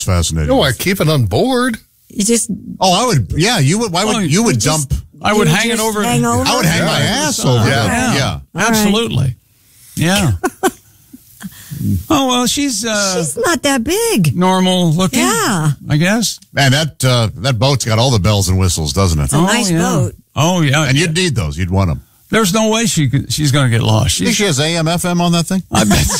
fascinating. No, I keep it on board. You just. Oh, I would. Yeah, you would. Why would you would dump? I would hang it over. Hang over? I would hang my ass over. Yeah. Absolutely. Yeah. Oh, well, she's not that big. Normal looking. Yeah. I guess. Man, that boat's got all the bells and whistles, doesn't it? It's a nice boat. Oh, yeah. And you'd need those. You'd want them. There's no way she's going to get lost. You think she has AM, FM on that thing?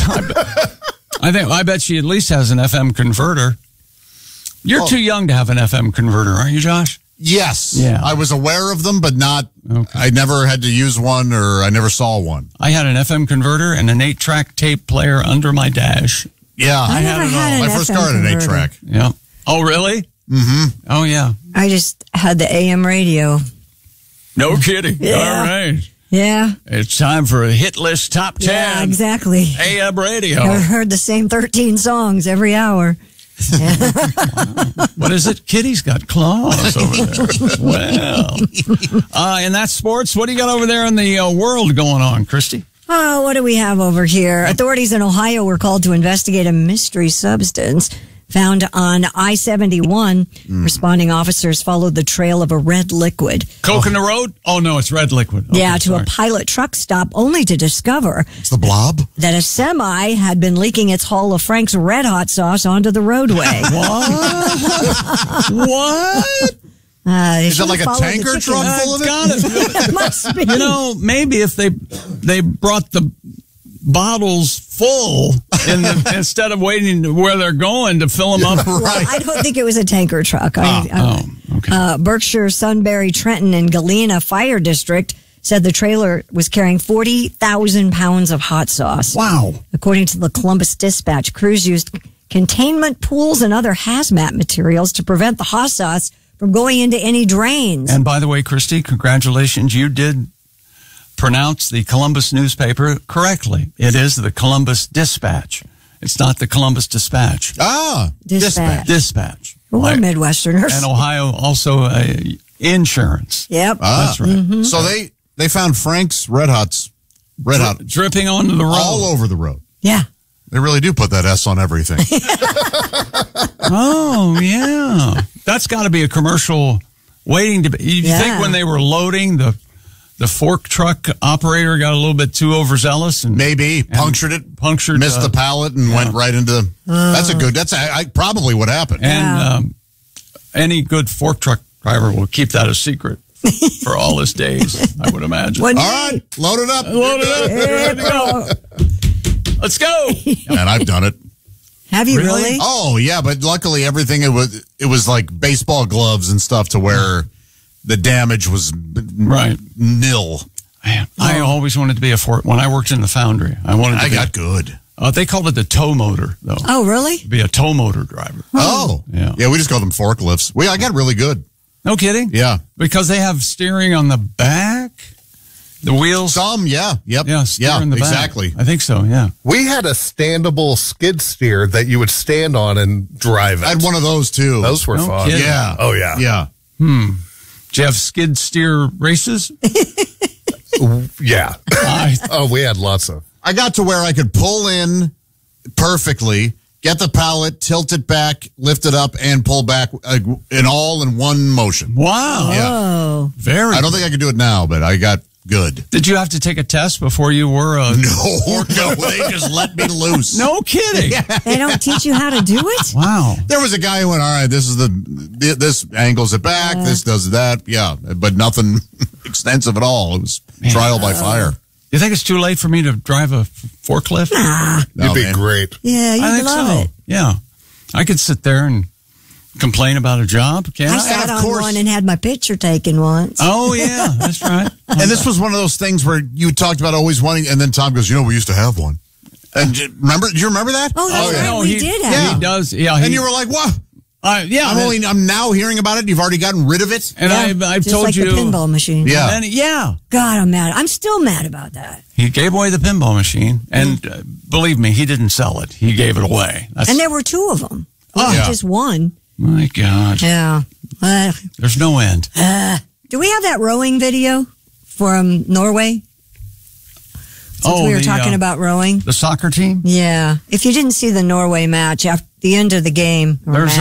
I bet she at least has an FM converter. You're too young to have an FM converter, aren't you, Josh? Yes. Yeah. I was aware of them, but not. Okay. I never had to use one, or I never saw one. I had an FM converter and an 8-track tape player under my dash. Yeah, I never had my an first FM car had an converter. 8-track. Yeah. Oh, really? Mm-hmm. Oh, yeah. I just had the AM radio. No kidding. Yeah. All right. Yeah. It's time for a hit list top 10. Yeah, exactly. AM radio. I heard the same 13 songs every hour. What is it? Kitty's got claws over there. Well, and that's sports. What do you got over there in the world going on, Christy? Oh, what do we have over here? Authorities in Ohio were called to investigate a mystery substance found on I-71. Responding officers followed the trail of a red liquid. Coke in the road? Oh, no, it's red liquid. Okay, to sorry. a pilot truck stop, only to discover It's the blob. that a semi had been leaking its hull of Frank's Red Hot sauce onto the roadway. What? Is that like a tanker truck full of it? It must be. You know, maybe if they brought the bottles full instead of waiting to where they're going to fill them up. Well, I don't think it was a tanker truck. Okay. Berkshire, Sunbury, Trenton, and Galena Fire District said the trailer was carrying 40,000 pounds of hot sauce. Wow. According to the Columbus Dispatch, crews used containment pools and other hazmat materials to prevent the hot sauce from going into any drains. And by the way, Christy, congratulations. You did pronounce the Columbus newspaper correctly. It is the Columbus Dispatch. It's not the Columbus Dispatch. Dispatch. Dispatch. We're Midwesterners. And Ohio also insurance. Yep. That's right. Mm-hmm. So they found Frank's Red Hot dripping onto the road. all over the road. Yeah. They really do put that S on everything. Oh, yeah. That's got to be a commercial waiting to be. You think when they were loading, the fork truck operator got a little bit too overzealous and punctured missed the pallet and went right into. That's probably what happened. And any good fork truck driver will keep that a secret for all his days, I would imagine. All right, load it up. Ready to go. Let's go. And I've done it. Have you really? Oh yeah, but luckily everything it was like baseball gloves and stuff to where the damage was nil. Man, I always wanted to be a fork. When I worked in the foundry, I got good. They called it the tow motor, though. Oh, really? Be a tow motor driver. Oh, yeah. We just call them forklifts. I got really good. No kidding? Yeah. Because they have steering on the back, the wheels. Some, yeah. Yep. Yeah, steer in the back. Exactly. I think so, yeah. We had a standable skid steer that you would stand on and drive it. I had one of those, too. Those were fun. kidding. Yeah. Oh, yeah. Yeah. Do you have skid steer races? Yeah. We had lots of. I got to where I could pull in perfectly, get the pallet, tilt it back, lift it up, and pull back in one motion. Wow. Yeah. Oh. Very. I don't think I could do it now, but I got good. Did you have to take a test before you were a... No, they just let me loose. No kidding. They don't teach you how to do it? Wow. There was a guy who went, all right, this is this angles it back, this does that. Yeah, but nothing extensive at all. It was trial by fire. You think it's too late for me to drive a forklift? Nah. You'd be great. Yeah, I you'd think love so. it. Yeah. I could sit there and complain about a job, can't I I? sat of on course. one and had my picture taken once. Oh, yeah, that's right. And this was one of those things where you talked about always wanting, and then Tom goes, we used to have one. And do you remember that? Oh, that's right. No, we did have He it. does. Yeah. And you were like, what? Yeah. I'm now hearing about it. You've already gotten rid of it. And I've Just told like you. the pinball machine. Yeah. And yeah. God, I'm mad. I'm still mad about that. He gave away the pinball machine. And believe me, he didn't sell it. He gave it away. And there were two of them. Oh, yeah. Just one. My God. Yeah. There's no end. Do we have that rowing video from Norway? Since we were talking about rowing. The soccer team? Yeah. If you didn't see the Norway match, the end of the game. or There's